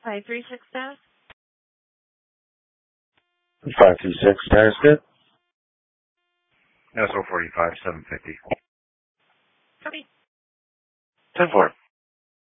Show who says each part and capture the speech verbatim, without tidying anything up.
Speaker 1: five three six status.
Speaker 2: five two six, status good.
Speaker 3: S O forty-five, seven fifty.
Speaker 1: Copy.
Speaker 2: ten four.